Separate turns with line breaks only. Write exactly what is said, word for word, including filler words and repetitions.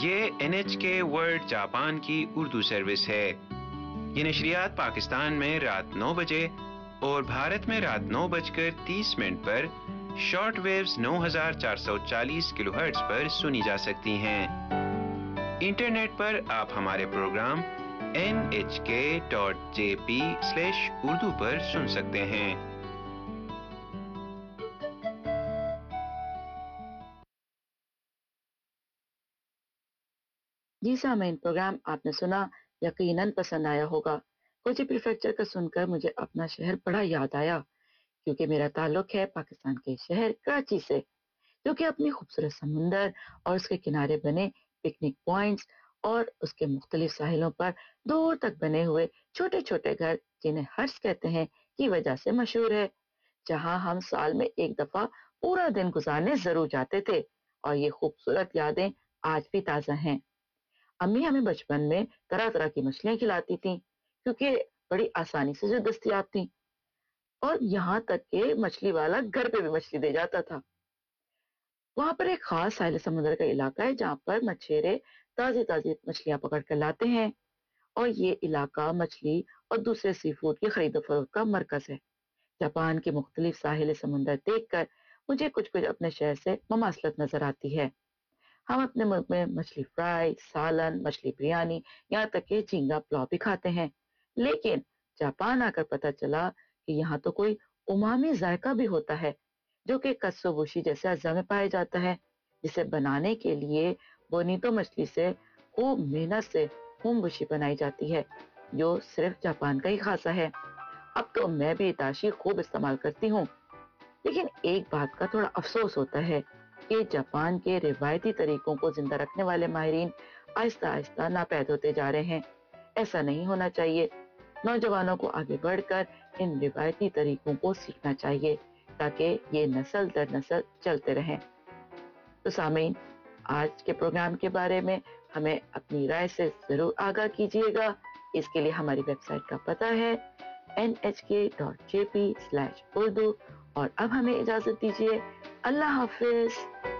یہ N H کے world Japan کی اردو سروس ہے۔ یہ نشریات پاکستان میں رات نو بجے اور بھارت میں رات نو بج کر تیس منٹ پر شارٹ ویوز نو ہزار چار سو چالیس کلو ہرٹز پر سنی جا سکتی ہیں۔ انٹرنیٹ پر آپ ہمارے پروگرام این ایچ کے dot J P slash Urdu پر سن سکتے ہیں۔
جی سامعین، پروگرام آپ نے سنا، یقیناً پسند آیا ہوگا۔ کوچی پریفیکچر کا سن کر مجھے اپنا شہر بڑا یاد آیا، کیونکہ میرا تعلق ہے پاکستان کے شہر کراچی سے، جو کہ اپنی خوبصورت سمندر اور اس کے کنارے بنے پکنک پوائنٹس اور اس کے مختلف ساحلوں پر دور تک بنے ہوئے چھوٹے چھوٹے گھر، جنہیں ہٹس کہتے ہیں، کی وجہ سے مشہور ہے، جہاں ہم سال میں ایک دفعہ پورا دن گزارنے ضرور جاتے تھے، اور یہ خوبصورت یادیں آج بھی تازہ ہیں۔ امی ہمیں بچپن میں طرح طرح کی مچھلیاں کھلاتی تھیں، کیونکہ بڑی آسانی سے جو دستیاب تھیں، اور یہاں تک کہ مچھلی والا گھر پہ بھی مچھلی دے جاتا تھا۔ وہاں پر ایک خاص ساحل سمندر کا علاقہ ہے، جہاں پر مچھیرے تازی تازی مچھلیاں پکڑ کر لاتے ہیں، اور یہ علاقہ مچھلی اور دوسرے سی فوڈ کی خرید و فروخت کا مرکز ہے۔ جاپان کے مختلف ساحل سمندر دیکھ کر مجھے کچھ کچھ اپنے شہر سے مماثلت نظر آتی ہے۔ ہم اپنے ملک میں مچھلی فرائی، سالن، مچھلی بریانی، یہاں تک کہ جھینگا پلاؤ بھی کھاتے ہیں، لیکن جاپان آ کر پتہ چلا کہ یہاں تو کوئی امامی ذائقہ بھی ہوتا ہے، جو کہ کتسوبوشی جیسے اجزاء میں پایا جاتا ہے، جسے بنانے کے لیے بونیٹو مچھلی سے خوب محنت سے ہومبوشی بنائی جاتی ہے، جو صرف جاپان کا ہی خاصہ ہے۔ اب تو میں بھی داشی خوب استعمال کرتی ہوں، لیکن ایک بات کا تھوڑا افسوس ہوتا ہے کہ جاپان کے روایتی طریقوں کو زندہ رکھنے والے ماہرین آہستہ آہستہ ناپید ہوتے جا رہے ہیں۔ ایسا نہیں ہونا چاہیے۔ نوجوانوں کو آگے بڑھ کر ان روایتی طریقوں کو سیکھنا چاہیے، تاکہ یہ نسل در نسل چلتے رہیں۔ تو سامعین، آج کے پروگرام کے بارے میں ہمیں اپنی رائے سے ضرور آگاہ کیجیے گا۔ اس کے لیے ہماری ویب سائٹ کا پتہ ہے این ایچ کے dot J P slash Urdu, اور اب ہمیں اجازت دیجیے۔ اللہ حافظ۔